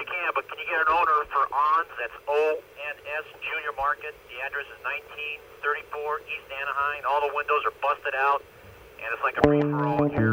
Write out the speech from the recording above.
you can, but can you get an owner for ONS? That's ONS Junior Market. The address is 1934 East Anaheim. All the windows are busted out, and it's like a free-for-all here.